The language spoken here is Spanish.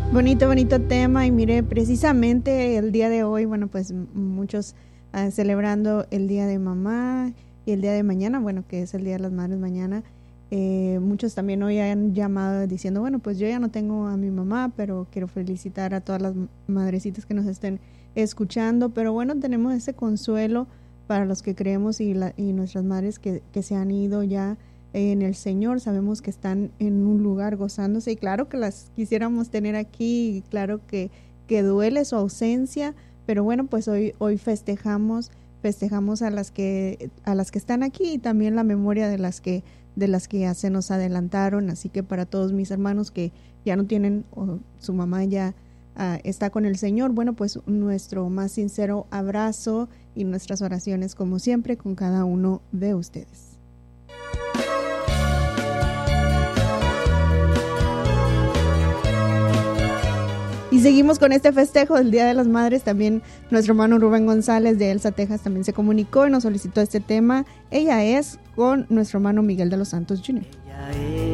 Bonito, bonito tema. Y mire, precisamente el día de hoy, bueno, pues muchos celebrando el Día de Mamá y el día de mañana, bueno, que es el Día de las Madres mañana. Muchos también hoy han llamado diciendo, bueno, pues yo ya no tengo a mi mamá, pero quiero felicitar a todas las madrecitas que nos estén escuchando. Pero bueno, tenemos ese consuelo para los que creemos y nuestras madres que se han ido ya en el Señor. Sabemos que están en un lugar gozándose y claro que las quisiéramos tener aquí y claro que duele su ausencia, pero bueno, pues hoy festejamos a las que están aquí y también la memoria de las que ya se nos adelantaron. Así que para todos mis hermanos que ya no tienen o su mamá ya está con el Señor, bueno, pues nuestro más sincero abrazo y nuestras oraciones como siempre con cada uno de ustedes. Y seguimos con este festejo del Día de las Madres. También nuestro hermano Rubén González de Elsa, Texas, también se comunicó y nos solicitó este tema. Ella es con nuestro hermano Miguel de los Santos Jr.